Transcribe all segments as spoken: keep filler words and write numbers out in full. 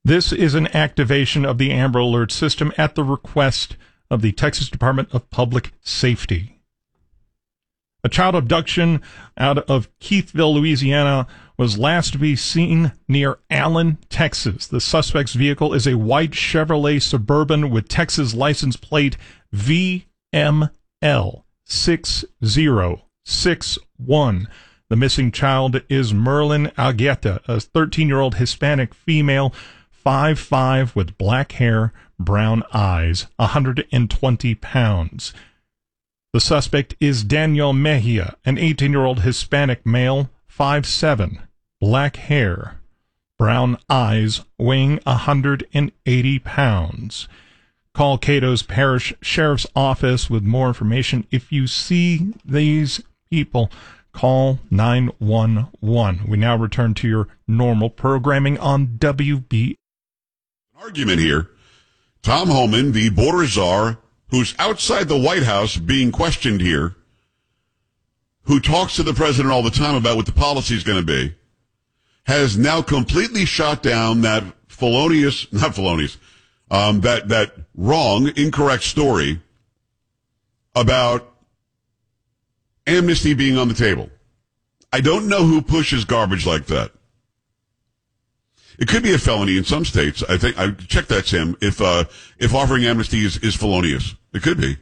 This is an activation of the Amber Alert system at the request of the Texas Department of Public Safety. A child abduction out of Keithville, Louisiana, was last to be seen near Allen, Texas. The suspect's vehicle is a white Chevrolet Suburban with Texas license plate V M L six zero six one. The missing child is Merlin Agueta, a thirteen-year-old Hispanic female, five foot five, with black hair, brown eyes, one hundred twenty pounds. The suspect is Daniel Mejia, an eighteen-year-old Hispanic male, five foot seven, black hair, brown eyes, weighing one hundred eighty pounds. Call Cato's Parish Sheriff's Office with more information. If you see these people, call nine one one. We now return to your normal programming on W B. Argument here. Tom Homan, the border czar, who's outside the White House being questioned here, who talks to the president all the time about what the policy is going to be, has now completely shot down that felonious, not felonious, um, that, that wrong, incorrect story about amnesty being on the table. I don't know who pushes garbage like that. It could be a felony in some states. I think I checked that, Sam. If uh, if offering amnesty is, is felonious, it could be.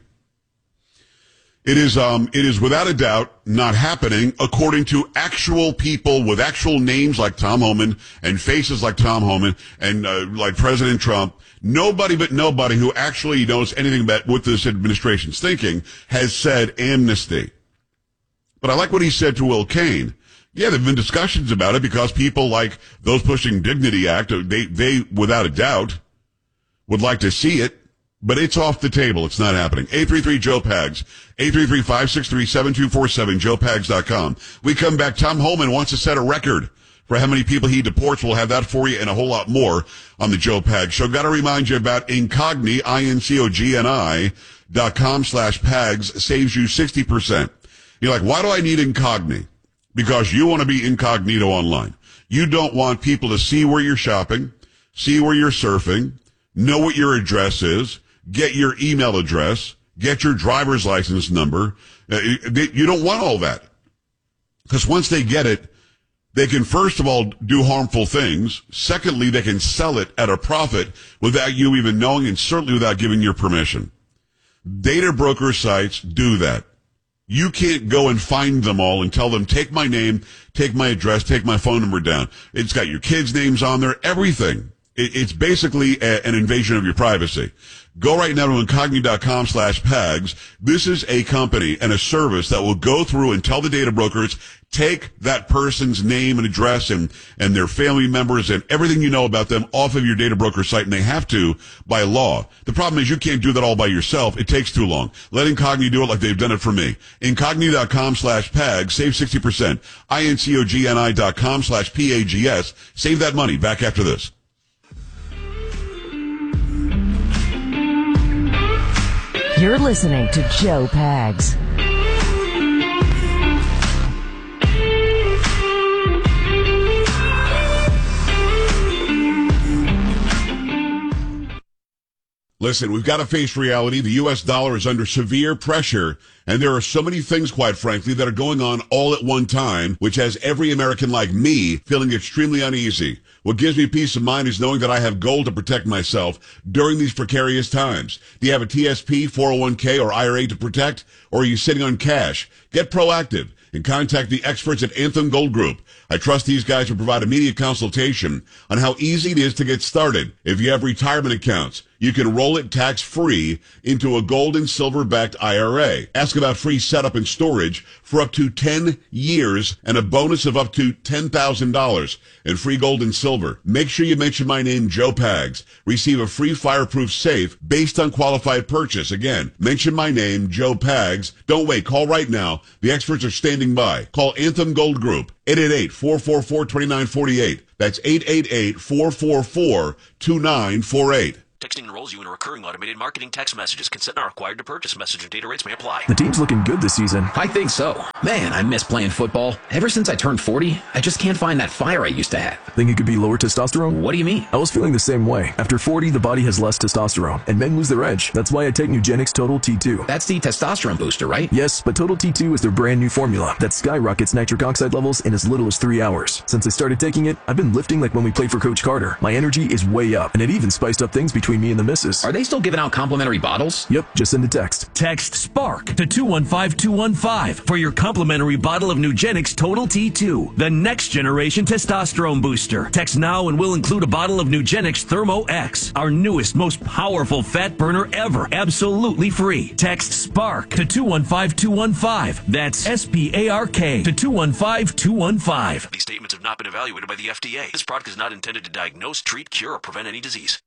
It is um it is without a doubt not happening, according to actual people with actual names like Tom Homan and faces like Tom Homan and uh, like President Trump. Nobody but nobody who actually knows anything about what this administration's thinking has said amnesty. But I like what he said to Will Cain. Yeah, there have been discussions about it because people like those pushing Dignity Act, they, they, without a doubt, would like to see it, but it's off the table. It's not happening. eight three three, Joe Pags, eight three three, five six three, seven two four seven, joe pags dot com. We come back. Tom Homan wants to set a record for how many people he deports. We'll have that for you and a whole lot more on the Joe Pags Show. Got to remind you about Incogni, I N C O G N I, dot com slash Pags, saves you sixty percent. You're like, why do I need Incogni? Because you want to be incognito online. You don't want people to see where you're shopping, see where you're surfing, know what your address is, get your email address, get your driver's license number. Uh, you don't want all that. Because once they get it, they can first of all do harmful things. Secondly, they can sell it at a profit without you even knowing, and certainly without giving your permission. Data broker sites do that. You can't go and find them all and tell them, take my name, take my address, take my phone number down. It's got your kids' names on there, everything. It's basically a, an invasion of your privacy. Go right now to incogni dot com slash Pags. This is a company and a service that will go through and tell the data brokers, take that person's name and address and, and their family members and everything you know about them off of your data broker site, and they have to by law. The problem is you can't do that all by yourself. It takes too long. Let Incogni do it like they've done it for me. incogni dot com slash Pags. Save sixty percent. I N C O G N I dot com slash P A G S. Save that money. Back after this. You're listening to Joe Pags. Listen, we've got to face reality. The U S dollar is under severe pressure, and there are so many things, quite frankly, that are going on all at one time, which has every American like me feeling extremely uneasy. What gives me peace of mind is knowing that I have gold to protect myself during these precarious times. Do you have a T S P, four oh one k, or I R A to protect, or are you sitting on cash? Get proactive and contact the experts at Anthem Gold Group. I trust these guys will provide immediate consultation on how easy it is to get started. If you have retirement accounts, you can roll it tax-free into a gold and silver-backed I R A. Ask about free setup and storage for up to ten years and a bonus of up to ten thousand dollars in free gold and silver. Make sure you mention my name, Joe Pags. Receive a free fireproof safe based on qualified purchase. Again, mention my name, Joe Pags. Don't wait. Call right now. The experts are standing by. Call Anthem Gold Group, eight eight eight, four four four, two nine four eight. That's eight eight eight, four four four, two nine four eight. Texting enrolls you in a recurring automated marketing text messages. Consent not required to purchase. Message and data rates may apply. The team's looking good this season. I think so. Man, I miss playing football. Ever since I turned forty, I just can't find that fire I used to have. Think it could be lower testosterone? What do you mean? I was feeling the same way. After forty, the body has less testosterone, and men lose their edge. That's why I take Nugenix Total T two. That's the testosterone booster, right? Yes, but Total T two is their brand new formula that skyrockets nitric oxide levels in as little as three hours. Since I started taking it, I've been lifting like when we played for Coach Carter. My energy is way up, and it even spiced up things between me and the missus. Are they still giving out complimentary bottles? Yep, just send a text. Text SPARK to two one five two one five for your complimentary bottle of Nugenix Total T two, the next generation testosterone booster. Text now and we'll include a bottle of Nugenix Thermo X, our newest, most powerful fat burner ever, absolutely free. Text SPARK to two one five two one five. That's S P A R K to two one five two one five. These statements have not been evaluated by the F D A. This product is not intended to diagnose, treat, cure, or prevent any disease.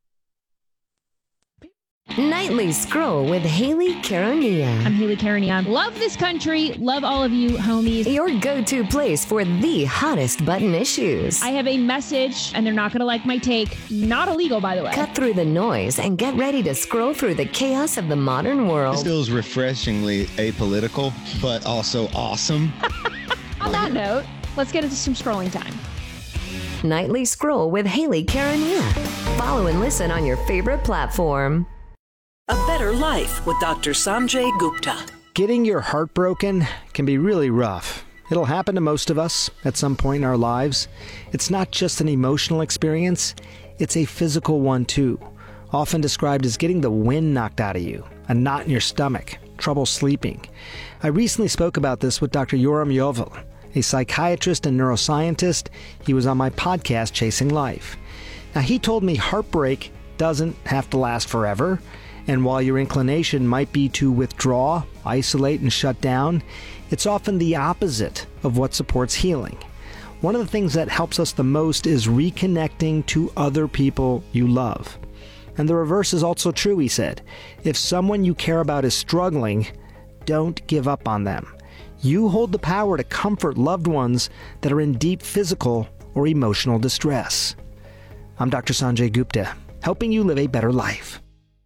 Nightly Scroll with Haley Caronia. I'm Haley Caronia. Love this country. Love all of you homies. Your go-to place for the hottest button issues. I have a message, and they're not going to like my take. Not illegal, by the way. Cut through the noise and get ready to scroll through the chaos of the modern world. This feels refreshingly apolitical, but also awesome. On that note, let's get into some scrolling time. Nightly Scroll with Haley Caronia. Follow and listen on your favorite platform. A Better Life with Doctor Sanjay Gupta. Getting your heart broken can be really rough. It'll happen to most of us at some point in our lives. It's not just an emotional experience, it's a physical one too. Often described as getting the wind knocked out of you, a knot in your stomach, trouble sleeping. I recently spoke about this with Doctor Yoram Yovel, a psychiatrist and neuroscientist. He was on my podcast, Chasing Life. Now, he told me heartbreak doesn't have to last forever. And while your inclination might be to withdraw, isolate, and shut down, it's often the opposite of what supports healing. One of the things that helps us the most is reconnecting to other people you love. And the reverse is also true, he said. If someone you care about is struggling, don't give up on them. You hold the power to comfort loved ones that are in deep physical or emotional distress. I'm Doctor Sanjay Gupta, helping you live a better life.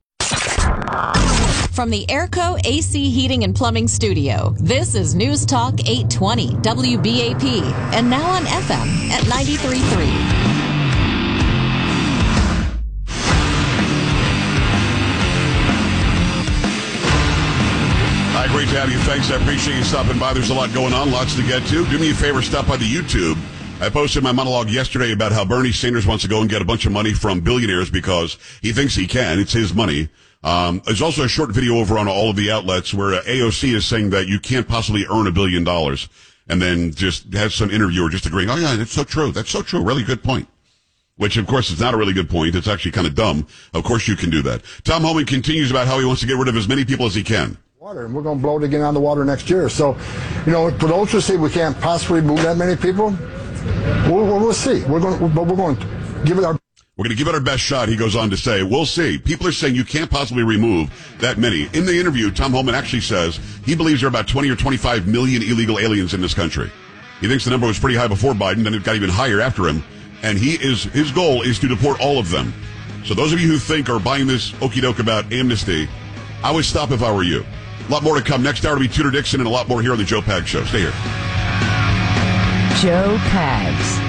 From the Airco A C Heating and Plumbing Studio, this is News Talk eight twenty W B A P, and now on F M at ninety-three point three. Hi, great to have you. Thanks. I appreciate you stopping by. There's a lot going on, lots to get to. Do me a favor, stop by the YouTube. I posted my monologue yesterday about how Bernie Sanders wants to go and get a bunch of money from billionaires because he thinks he can. It's his money. Um, there's also a short video over on all of the outlets where uh, A O C is saying that you can't possibly earn a billion dollars, and then just has some interviewer just agreeing, oh yeah, that's so true. That's so true. Really good point. Which, of course, is not a really good point. It's actually kind of dumb. Of course you can do that. Tom Homan continues about how he wants to get rid of as many people as he can. Water, and we're going to blow it again on the water next year. So, you know, for those who say we can't possibly move that many people, we'll, we'll see. We're going, but we're going to give it our. We're going to give it our best shot, he goes on to say. We'll see. People are saying you can't possibly remove that many. In the interview, Tom Homan actually says he believes there are about twenty or twenty-five million illegal aliens in this country. He thinks the number was pretty high before Biden, then it got even higher after him. And he is his goal is to deport all of them. So those of you who think are buying this okie doke about amnesty, I would stop if I were you. A lot more to come. Next hour will be Tudor Dixon and a lot more here on the Joe Pags Show. Stay here. Joe Pags.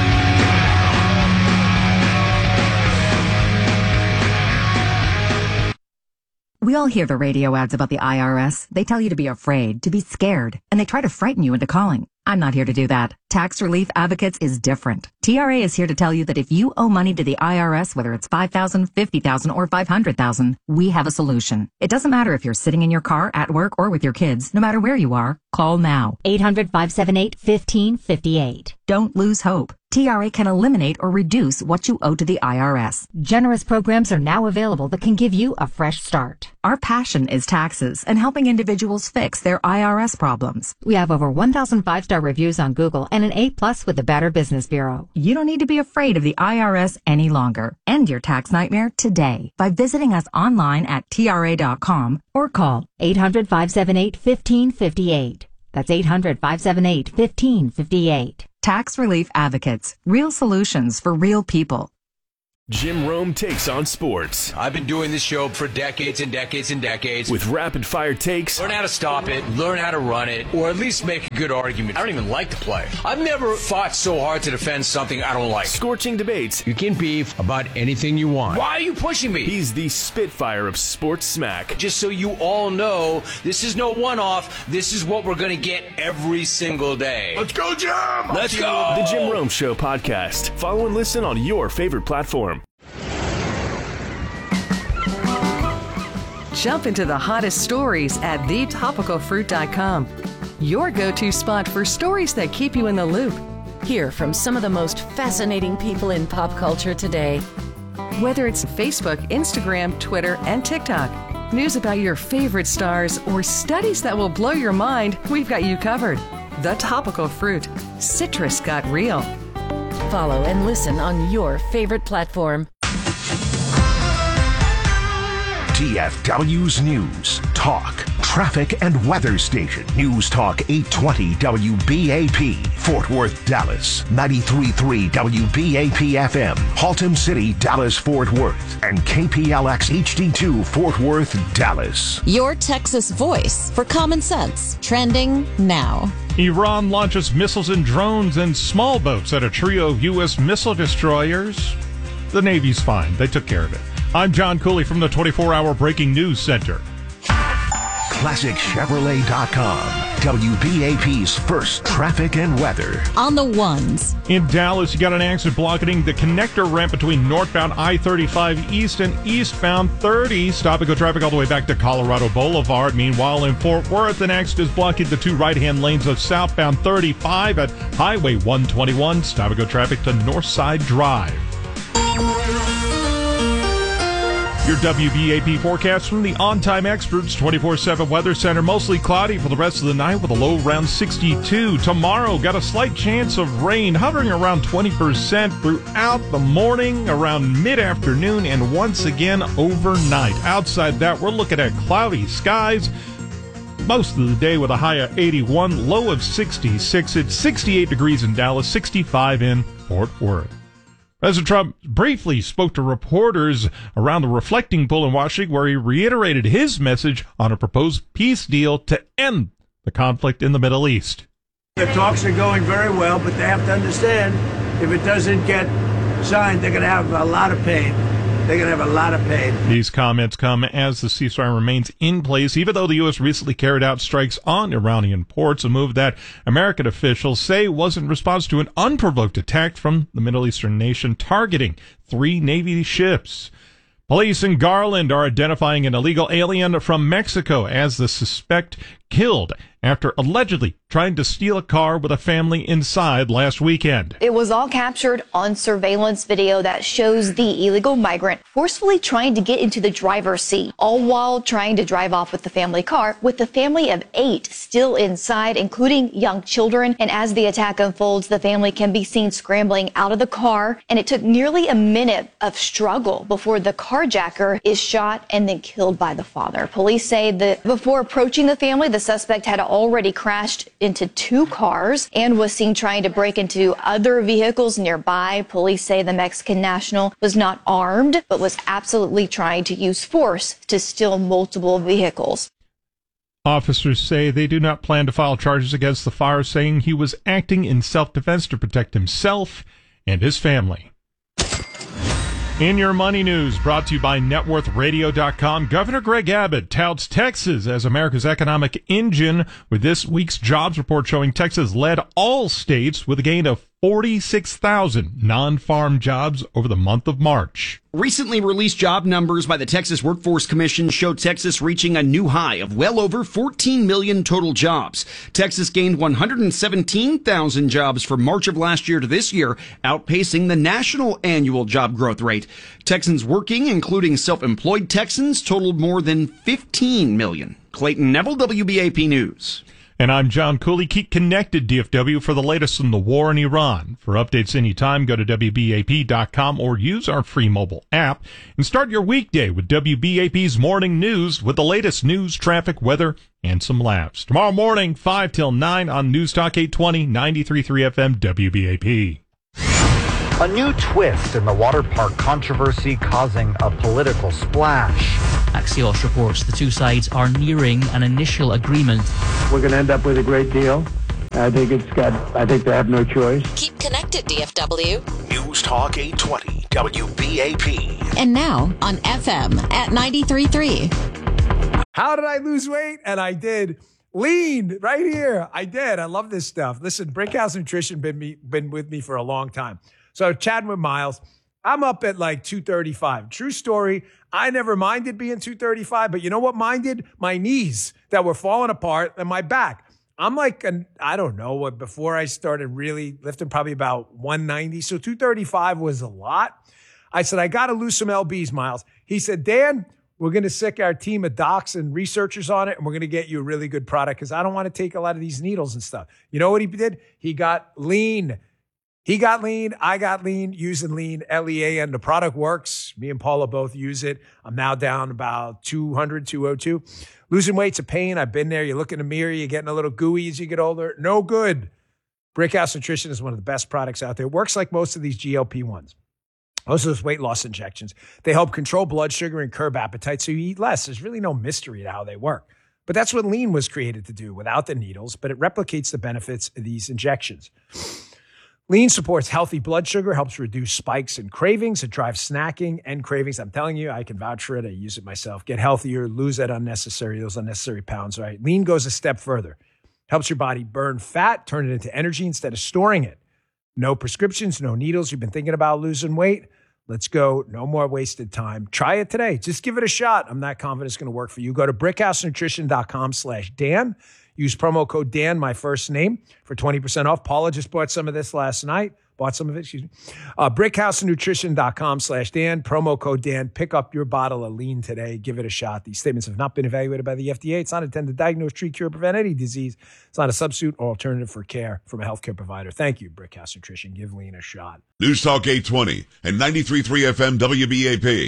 We all hear the radio ads about the I R S. They tell you to be afraid, to be scared, and they try to frighten you into calling. I'm not here to do that. Tax Relief Advocates is different. T R A is here to tell you that if you owe money to the I R S, whether it's five thousand dollars, fifty thousand dollars, or five hundred thousand dollars, we have a solution. It doesn't matter if you're sitting in your car, at work, or with your kids. No matter where you are, call now. eight hundred, five seven eight, one five five eight. Don't lose hope. T R A can eliminate or reduce what you owe to the I R S. Generous programs are now available that can give you a fresh start. Our passion is taxes and helping individuals fix their I R S problems. We have over one thousand five-star reviews on Google and an A plus with the Better Business Bureau. You don't need to be afraid of the I R S any longer. End your tax nightmare today by visiting us online at T R A dot com or call eight hundred, five seven eight, one five five eight. That's eight hundred, five seven eight, one five five eight. Tax Relief Advocates. Real solutions for real people. Jim Rome takes on sports. I've been doing this show for decades and decades and decades. With rapid-fire takes. Learn how to stop it, learn how to run it, or at least make a good argument. I don't even like to play. I've never fought so hard to defend something I don't like. Scorching debates. You can beef about anything you want. Why are you pushing me? He's the Spitfire of sports smack. Just so you all know, this is no one-off. This is what we're going to get every single day. Let's go, Jim! Let's go! The Jim Rome Show podcast. Follow and listen on your favorite platform. Jump into the hottest stories at the topical fruit dot com. Your go-to spot for stories that keep you in the loop. Hear from some of the most fascinating people in pop culture today. Whether it's Facebook, Instagram, Twitter, and TikTok, news about your favorite stars, or studies that will blow your mind, we've got you covered. The Topical Fruit. Citrus got real. Follow and listen on your favorite platform. T F W's News, Talk, Traffic, and Weather Station. News Talk eight twenty W B A P, Fort Worth, Dallas. ninety-three point three W B A P F M, Haltom City, Dallas, Fort Worth. And K P L X H D two, Fort Worth, Dallas. Your Texas voice for common sense. Trending now. Iran launches missiles and drones and small boats at a trio of U S missile destroyers. The Navy's fine. They took care of it. I'm John Cooley from the twenty-four hour Breaking News Center. Classic Chevrolet dot com, W B A P's first traffic and weather. On the ones. In Dallas, you got an accident blocking the connector ramp between northbound I thirty-five East and eastbound thirty. Stop and go traffic all the way back to Colorado Boulevard. Meanwhile, in Fort Worth, an accident is blocking the two right-hand lanes of southbound thirty-five at Highway one twenty-one. Stop and go traffic to Northside Drive. Your W B A P forecast from the On-Time Experts twenty-four seven Weather Center. Mostly cloudy for the rest of the night with a low around sixty-two. Tomorrow, got a slight chance of rain hovering around twenty percent throughout the morning, around mid-afternoon, and once again overnight. Outside that, we're looking at cloudy skies most of the day with a high of eighty-one, low of sixty-six. It's sixty-eight degrees in Dallas, sixty-five in Fort Worth. President Trump briefly spoke to reporters around the Reflecting Pool in Washington, where he reiterated his message on a proposed peace deal to end the conflict in the Middle East. The talks are going very well, but they have to understand if it doesn't get signed, they're going to have a lot of pain. They're going to have a lot of pain. These comments come as the ceasefire remains in place, even though the U S recently carried out strikes on Iranian ports, a move that American officials say was in response to an unprovoked attack from the Middle Eastern nation targeting three Navy ships. Police in Garland are identifying an illegal alien from Mexico as the suspect killed after allegedly trying to steal a car with a family inside last weekend. It was all captured on surveillance video that shows the illegal migrant forcefully trying to get into the driver's seat, all while trying to drive off with the family car, with the family of eight still inside, including young children. And as the attack unfolds, the family can be seen scrambling out of the car, and it took nearly a minute of struggle before the carjacker is shot and then killed by the father. Police say that before approaching the family, the suspect had already crashed into two cars and was seen trying to break into other vehicles nearby. Police say the Mexican national was not armed, but was absolutely trying to use force to steal multiple vehicles. Officers say they do not plan to file charges against the father, saying he was acting in self-defense to protect himself and his family. In your money news, brought to you by net worth radio dot com, Governor Greg Abbott touts Texas as America's economic engine, with this week's jobs report showing Texas led all states with a gain of forty-six thousand non-farm jobs over the month of March. Recently released job numbers by the Texas Workforce Commission show Texas reaching a new high of well over fourteen million total jobs. Texas gained one hundred seventeen thousand jobs from March of last year to this year, outpacing the national annual job growth rate. Texans working, including self-employed Texans, totaled more than fifteen million. Clayton Neville, W B A P News. And I'm John Cooley. Keep connected, D F W, for the latest in the war in Iran. For updates anytime, go to W B A P dot com or use our free mobile app. And start your weekday with W B A P's Morning News with the latest news, traffic, weather, and some laughs. Tomorrow morning, five till nine on News Talk eight twenty, ninety-three point three F M, W B A P. A new twist in the water park controversy causing a political splash. Axios reports the two sides are nearing an initial agreement. We're going to end up with a great deal. I think it's got, I think they have no choice. Keep connected, D F W. News Talk eight twenty W B A P. And now on F M at ninety-three point three. How did I lose weight? And I did. Lean right here. I did. I love this stuff. Listen, Brickhouse Nutrition been me been with me for a long time. So chatting with Miles, I'm up at like two thirty-five. True story. I never minded being two thirty-five, but you know what minded? My knees that were falling apart and my back. I'm like, an, I don't know what, before I started really lifting, probably about one ninety. So two thirty-five was a lot. I said, I got to lose some L Bs, Miles. He said, Dan, we're going to sick our team of docs and researchers on it, and we're going to get you a really good product because I don't want to take a lot of these needles and stuff. You know what he did? He got lean. He got lean. I got lean using lean, L E A N. The product works. Me and Paula both use it. I'm now down about two hundred, two oh two. Losing weight's a pain. I've been there. You look in the mirror, you're getting a little gooey as you get older. No good. Brickhouse Nutrition is one of the best products out there. It works like most of these G L P ones. Most of those weight loss injections. They help control blood sugar and curb appetite so you eat less. There's really no mystery to how they work. But that's what lean was created to do without the needles, but it replicates the benefits of these injections. Lean supports healthy blood sugar, helps reduce spikes and cravings. It drives snacking and cravings. I'm telling you, I can vouch for it. I use it myself. Get healthier, lose that unnecessary, those unnecessary pounds, right? Lean goes a step further. Helps your body burn fat, turn it into energy instead of storing it. No prescriptions, no needles. You've been thinking about losing weight? Let's go. No more wasted time. Try it today. Just give it a shot. I'm not confident it's going to work for you. Go to brickhousenutrition.com slash Dan. Use promo code Dan, my first name, for twenty percent off. Paula just bought some of this last night. Bought some of it, excuse me. Uh, brickhousenutrition.com slash Dan. Promo code Dan. Pick up your bottle of lean today. Give it a shot. These statements have not been evaluated by the F D A. It's not intended to diagnose, treat, cure, or prevent any disease. It's not a substitute or alternative for care from a healthcare provider. Thank you, Brickhouse Nutrition. Give lean a shot. News Talk eight twenty and ninety-three point three F M W B A P.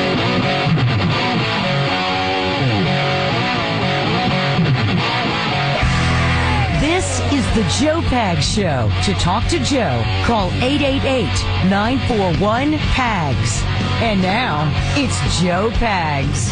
This is the Joe Pags Show. To talk to Joe, call eight eight eight, nine four one, P A G S. And now, it's Joe Pags.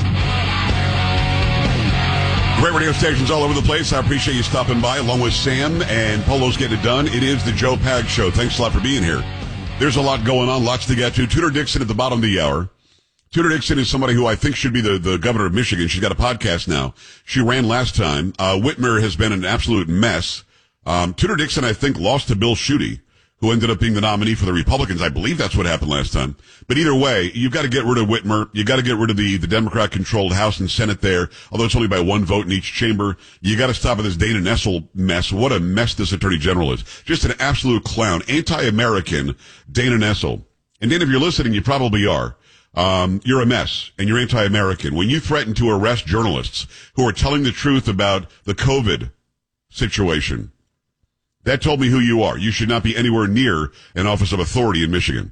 Great radio stations all over the place. I appreciate you stopping by along with Sam and Polo's Getting It Done. It is the Joe Pags Show. Thanks a lot for being here. There's a lot going on, lots to get to. Tudor Dixon at the bottom of the hour. Tudor Dixon is somebody who I think should be the, the governor of Michigan. She's got a podcast now. She ran last time. Uh, Whitmer has been an absolute mess. Um, Tudor Dixon, I think, lost to Bill Schuette, who ended up being the nominee for the Republicans. I believe that's what happened last time. But either way, you've got to get rid of Whitmer. You've got to get rid of the, the Democrat-controlled House and Senate there, although it's only by one vote in each chamber. You got to stop with this Dana Nessel mess. What a mess this Attorney General is. Just an absolute clown. Anti-American Dana Nessel. And Dana, if you're listening, you probably are. Um, you're a mess, and you're anti-American. When you threaten to arrest journalists who are telling the truth about the COVID situation, that told me who you are. You should not be anywhere near an office of authority in Michigan.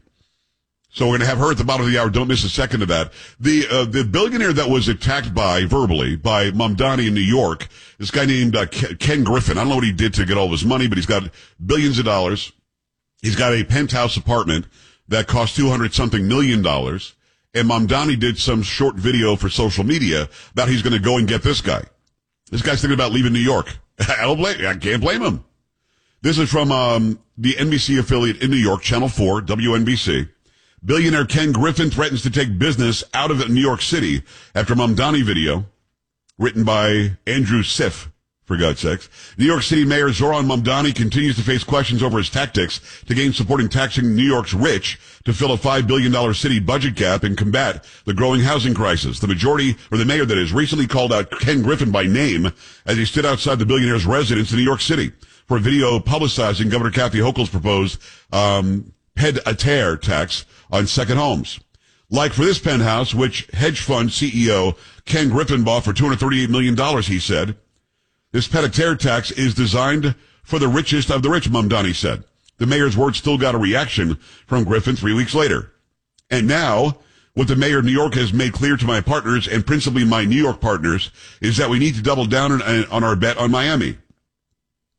So we're going to have her at the bottom of the hour. Don't miss a second of that. The uh, the billionaire that was attacked by, verbally, by Mamdani in New York, this guy named uh, Ken Griffin. I don't know what he did to get all of his money, but he's got billions of dollars. He's got a penthouse apartment that cost two hundred something million dollars. And Mamdani did some short video for social media about he's going to go and get this guy. This guy's thinking about leaving New York. I don't blame, I can't blame him. This is from um, the N B C affiliate in New York, Channel four, W N B C. Billionaire Ken Griffin threatens to take business out of New York City after Mamdani video, written by Andrew Schiff, for God's sakes. New York City Mayor Zoran Mamdani continues to face questions over his tactics to gain support in taxing New York's rich to fill a five billion dollars city budget gap and combat the growing housing crisis. The majority, or the mayor that is, recently called out Ken Griffin by name as he stood outside the billionaire's residence in New York City for a video publicizing Governor Kathy Hochul's proposed um, ped a terre tax on second homes. Like for this penthouse, which hedge fund C E O Ken Griffin bought for two hundred thirty-eight million dollars, he said. This ped a terre tax is designed for the richest of the rich, Mamdani said. The mayor's words still got a reaction from Griffin three weeks later. And now, what the mayor of New York has made clear to my partners, and principally my New York partners, is that we need to double down on, on our bet on Miami.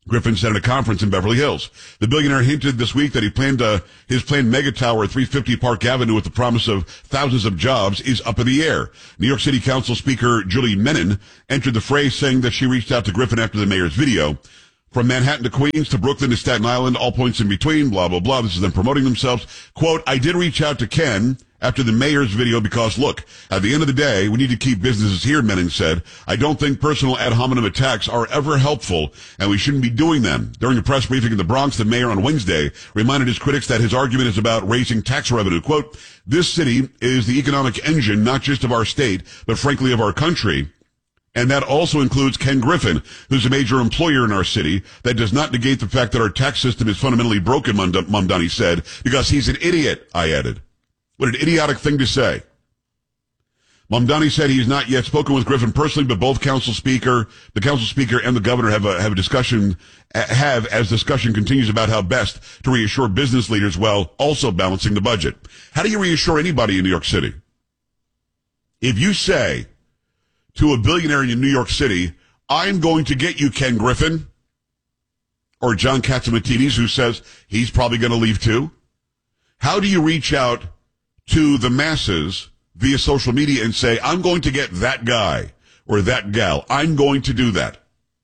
Griffin said at a conference in Beverly Hills. The billionaire hinted this week that he planned uh, his planned mega tower at three fifty Park Avenue with the promise of thousands of jobs is up in the air. New York City Council Speaker Julie Menin entered the fray, saying that she reached out to Griffin after the mayor's video. From Manhattan to Queens to Brooklyn to Staten Island, all points in between, blah, blah, blah. This is them promoting themselves. Quote, I did reach out to Ken after the mayor's video because, look, at the end of the day, we need to keep businesses here, Menin said. I don't think personal ad hominem attacks are ever helpful, and we shouldn't be doing them. During a press briefing in the Bronx, the mayor on Wednesday reminded his critics that his argument is about raising tax revenue. Quote, this city is the economic engine, not just of our state, but frankly of our country. And that also includes Ken Griffin, who's a major employer in our city. That does not negate the fact that our tax system is fundamentally broken, Mamdani said, because he's an idiot, I added. What an idiotic thing to say. Mamdani said he's not yet spoken with Griffin personally, but both council speaker, the council speaker and the governor have a, have a discussion, have as discussion continues about how best to reassure business leaders while also balancing the budget. How do you reassure anybody in New York City? If you say to a billionaire in New York City, I'm going to get you, Ken Griffin, or John Catsimatidis, who says he's probably going to leave too, how do you reach out to the masses via social media and say, I'm going to get that guy or that gal. I'm going to do that.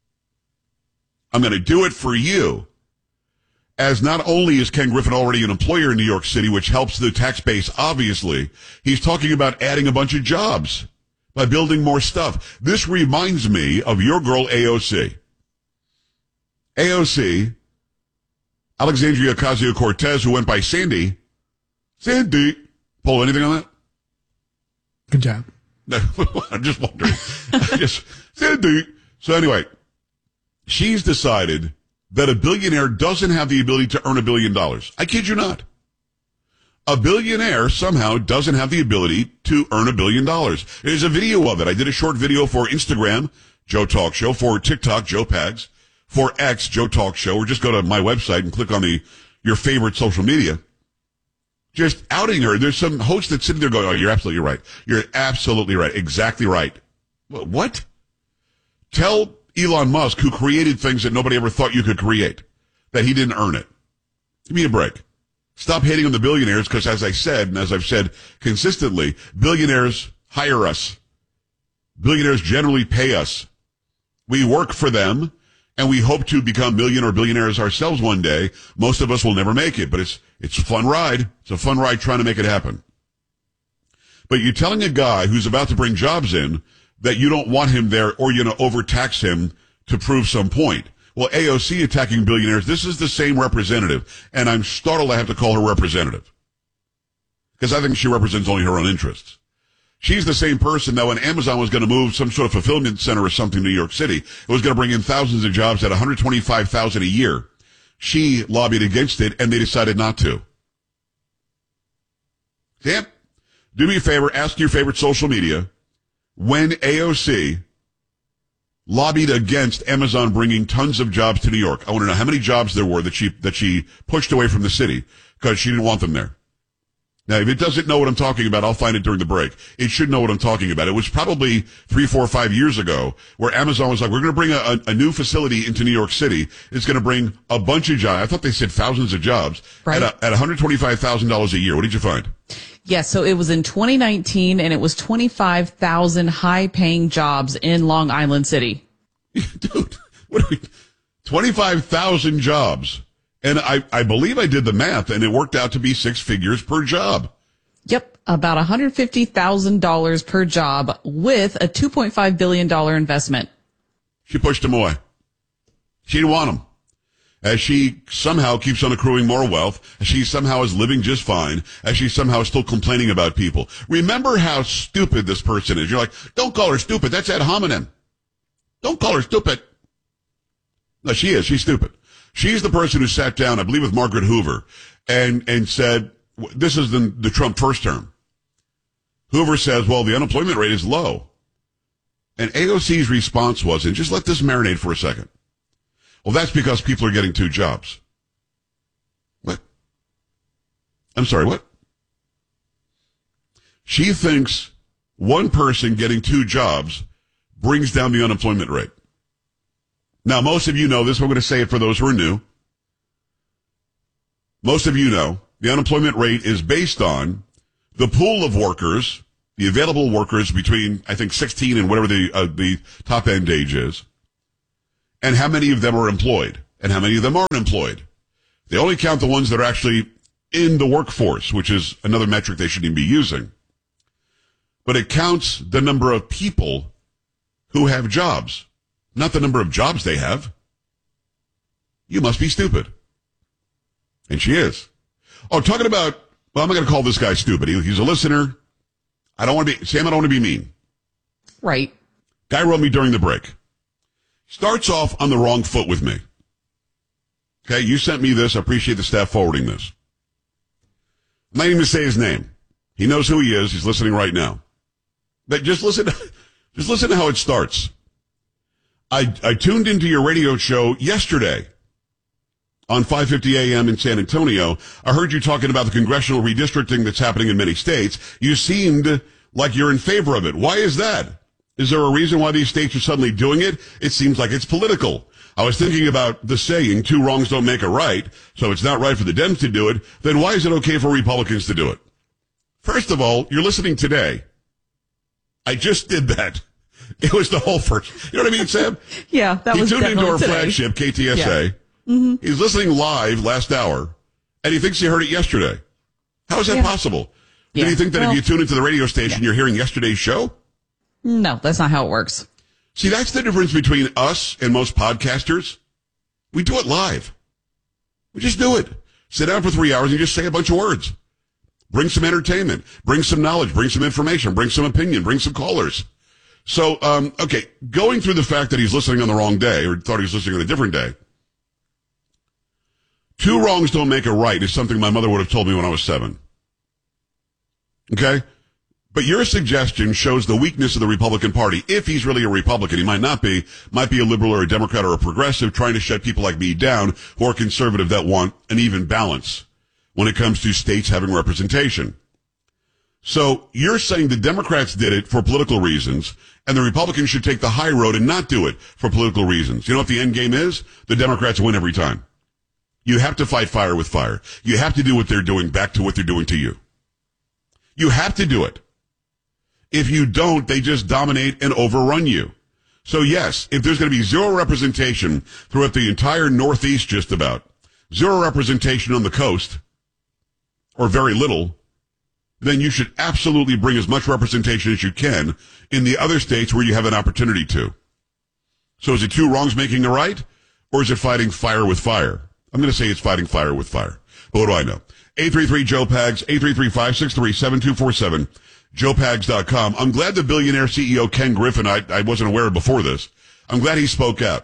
I'm going to do it for you. As not only is Ken Griffin already an employer in New York City, which helps the tax base, obviously, he's talking about adding a bunch of jobs by building more stuff. This reminds me of your girl A O C. A O C, Alexandria Ocasio-Cortez, who went by Sandy. Sandy. Paul, anything on that? Good job. No, I'm just wondering. just Sandy. So anyway, she's decided that a billionaire doesn't have the ability to earn a billion dollars. I kid you not. A billionaire somehow doesn't have the ability to earn a billion dollars. There's a video of it. I did a short video for Instagram, Joe Talk Show, for TikTok, Joe Pags, for X, Joe Talk Show, or just go to my website and click on the your favorite social media. Just outing her. There's some host that's sitting there going, oh, you're absolutely right. You're absolutely right. Exactly right. What? Tell Elon Musk, who created things that nobody ever thought you could create, that he didn't earn it. Give me a break. Stop hating on the billionaires because, as I said, and as I've said consistently, billionaires hire us. Billionaires generally pay us. We work for them, and we hope to become million or billionaires ourselves one day. Most of us will never make it, but it's it's a fun ride. It's a fun ride trying to make it happen. But you're telling a guy who's about to bring jobs in that you don't want him there or you're going to overtax him to prove some point. Well, A O C attacking billionaires, this is the same representative, and I'm startled I have to call her representative because I think she represents only her own interests. She's the same person that when Amazon was going to move some sort of fulfillment center or something to New York City, it was going to bring in thousands of jobs at one hundred twenty-five thousand dollars a year. She lobbied against it, and they decided not to. Yep. Do me a favor, ask your favorite social media when A O C lobbied against Amazon bringing tons of jobs to New York. I want to know how many jobs there were that she that she pushed away from the city because she didn't want them there. Now, if it doesn't know what I'm talking about, I'll find it during the break. It should know what I'm talking about. It was probably three, four, five years ago where Amazon was like, we're going to bring a, a new facility into New York City. It's going to bring a bunch of jobs. I thought they said thousands of jobs right. at, a, at one hundred twenty-five thousand dollars a year. What did you find? Yes, so it was in twenty nineteen, and it was twenty-five thousand high-paying jobs in Long Island City. Dude, what are we, twenty-five thousand jobs. And I, I believe I did the math, and it worked out to be six figures per job. Yep, about one hundred fifty thousand dollars per job with a two point five billion dollars investment. She pushed him away. She didn't want him. As she somehow keeps on accruing more wealth, as she somehow is living just fine, as she somehow is still complaining about people. Remember how stupid this person is. You're like, don't call her stupid. That's ad hominem. Don't call her stupid. No, she is. She's stupid. She's the person who sat down, I believe, with Margaret Hoover and, and said, this is the, the Trump first term. Hoover says, well, the unemployment rate is low. And A O C's response was, and just let this marinate for a second. Well, that's because people are getting two jobs. What? I'm sorry, what? She thinks one person getting two jobs brings down the unemployment rate. Now, most of you know this. We're going to say it for those who are new. Most of you know the unemployment rate is based on the pool of workers, the available workers between, I think, sixteen and whatever the uh, the top end age is, and how many of them are employed and how many of them aren't employed. They only count the ones that are actually in the workforce, which is another metric they shouldn't even be using. But it counts the number of people who have jobs, not the number of jobs they have. You must be stupid. And she is. Oh, talking about, well, I'm not going to call this guy stupid. He, he's a listener. I don't want to be, Sam, I don't want to be mean. Right. Guy wrote me during the break. Starts off on the wrong foot with me. Okay, you sent me this. I appreciate the staff forwarding this. I'm not even going to say his name. He knows who he is. He's listening right now. But just listen, just listen to how it starts. I, I tuned into your radio show yesterday on five fifty a.m. in San Antonio. I heard you talking about the congressional redistricting that's happening in many states. You seemed like you're in favor of it. Why is that? Is there a reason why these states are suddenly doing it? It seems like it's political. I was thinking about the saying, two wrongs don't make a right, so it's not right for the Dems to do it. Then why is it okay for Republicans to do it? First of all, you're listening today. I just did that. It was the whole first. You know what I mean, Sam? Yeah, that he was tuned into our today. flagship, K T S A. Yeah. Mm-hmm. He's listening live last hour, and he thinks he heard it yesterday. How is that Yeah. possible? Yeah. Did he think that Well, if you tune into the radio station, yeah. you're hearing yesterday's show? No, that's not how it works. See, that's the difference between us and most podcasters. We do it live. We just do it. Sit down for three hours and just say a bunch of words. Bring some entertainment. Bring some knowledge. Bring some information. Bring some opinion. Bring some callers. So, um, okay, going through the fact that he's listening on the wrong day or thought he was listening on a different day. Two wrongs don't make a right is something my mother would have told me when I was seven. Okay? But your suggestion shows the weakness of the Republican Party. If he's really a Republican, he might not be, might be a liberal or a Democrat or a progressive trying to shut people like me down who are conservative that want an even balance when it comes to states having representation. So you're saying the Democrats did it for political reasons and the Republicans should take the high road and not do it for political reasons. You know what the end game is? The Democrats win every time. You have to fight fire with fire. You have to do what they're doing back to what they're doing to you. You have to do it. If you don't, they just dominate and overrun you. So yes, if there's going to be zero representation throughout the entire Northeast just about, zero representation on the coast, or very little, then you should absolutely bring as much representation as you can in the other states where you have an opportunity to. So is it two wrongs making a right, or is it fighting fire with fire? I'm going to say it's fighting fire with fire. But what do I know? eight three three Joe Pags, eight three three, five six three, seven two four seven, joe pags dot com. I'm glad the billionaire C E O Ken Griffin, I, I wasn't aware of before this, I'm glad he spoke out.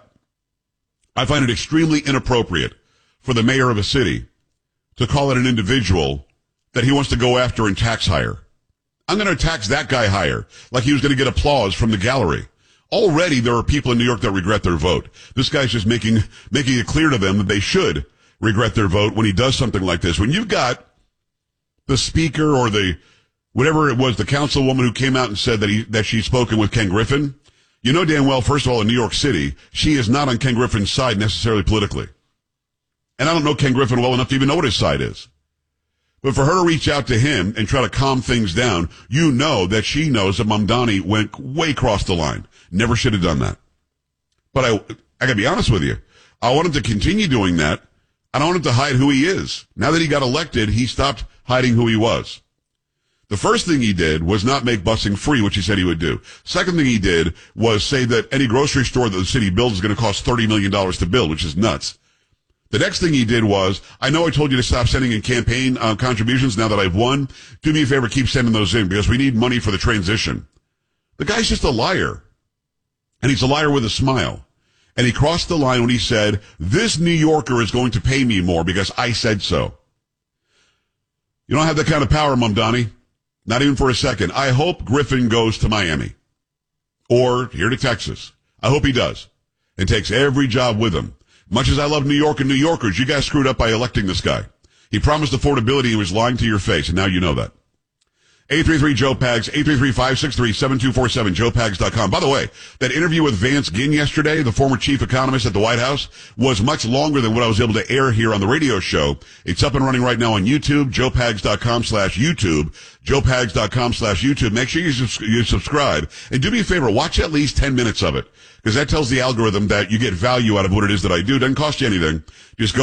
I find it extremely inappropriate for the mayor of a city to call it an individual that he wants to go after and tax higher. I'm going to tax that guy higher, like he was going to get applause from the gallery. Already there are people in New York that regret their vote. This guy's just making making it clear to them that they should regret their vote when he does something like this. When you've got the speaker or the whatever it was, the councilwoman who came out and said that he that she's spoken with Ken Griffin, you know damn well, first of all, in New York City, she is not on Ken Griffin's side necessarily politically. And I don't know Ken Griffin well enough to even know what his side is. But for her to reach out to him and try to calm things down, you know that she knows that Mamdani went way across the line. Never should have done that. But I, I gotta be honest with you. I want him to continue doing that. I don't want him to hide who he is. Now that he got elected, he stopped hiding who he was. The first thing he did was not make busing free, which he said he would do. Second thing he did was say that any grocery store that the city builds is going to cost thirty million dollars to build, which is nuts. The next thing he did was, I know I told you to stop sending in campaign uh, contributions now that I've won. Do me a favor, keep sending those in because we need money for the transition. The guy's just a liar. And he's a liar with a smile. And he crossed the line when he said, this New Yorker is going to pay me more because I said so. You don't have that kind of power, Mamdani. Not even for a second. I hope Griffin goes to Miami. Or here to Texas. I hope he does. And takes every job with him. Much as I love New York and New Yorkers, you guys screwed up by electing this guy. He promised affordability and he was lying to your face, and now you know that. eight three three, Joe Pags, eight three three, five six three, seven two four seven, joe pags dot com. By the way, that interview with Vance Ginn yesterday, the former chief economist at the White House, was much longer than what I was able to air here on the radio show. It's up and running right now on YouTube, joe pags dot com slash YouTube, joe pags dot com slash YouTube. Make sure you, subs- you subscribe. And do me a favor, watch at least ten minutes of it, because that tells the algorithm that you get value out of what it is that I do. It doesn't cost you anything. Just go